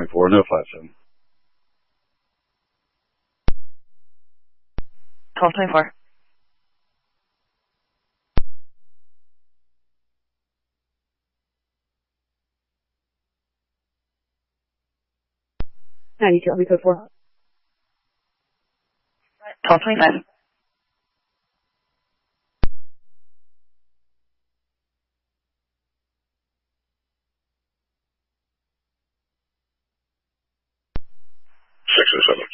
1224, no 57. 1224. Army code 4. 1225. Six or seven.